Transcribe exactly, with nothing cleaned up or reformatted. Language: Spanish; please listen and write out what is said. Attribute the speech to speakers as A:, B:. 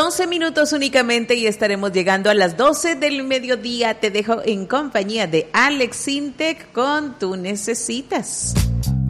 A: doce minutos únicamente y estaremos llegando a las doce del mediodía. Te dejo en compañía de Alex Sintek con Tú Necesitas.